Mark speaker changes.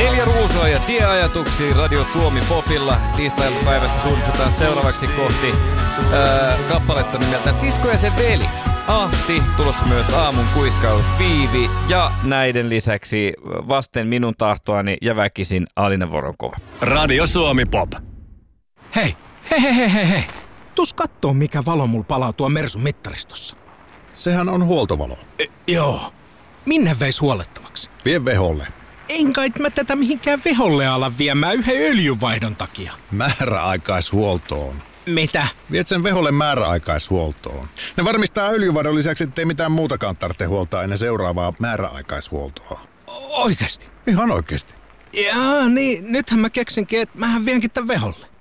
Speaker 1: 4 ruusua ja tieajatuksia Radio Suomi Popilla. Tiistai-päivässä suunnistetaan seuraavaksi kohti kappaletta nimeltä Sisko ja sen veli. Ahti, tulossa myös aamun kuiskaus Viivi ja näiden lisäksi vasten minun tahtoani ja väkisin Alina Voronkova.
Speaker 2: Radio Suomi Pop.
Speaker 3: Hei. Tuus kattoo mikä valo mulla palaa tuo Mersun mittaristossa.
Speaker 4: Sehän on huoltovalo.
Speaker 3: Joo. Minne veis huolettavaksi?
Speaker 4: Vie veholle.
Speaker 3: En kai mä tätä mihinkään veholle ala viemään yhden öljynvaihdon takia.
Speaker 4: Määräaikaishuoltoon.
Speaker 3: Mitä?
Speaker 4: Viet sen veholle määräaikaishuoltoon. Ne varmistaa öljyvadon lisäksi, ettei mitään muutakaan tarvitse huoltaa ennen seuraavaa määräaikaishuoltoa.
Speaker 3: Oikeesti?
Speaker 4: Ihan oikeesti.
Speaker 3: Jaa, niin nythän mä keksinkin, että mähän vienkin tän veholle.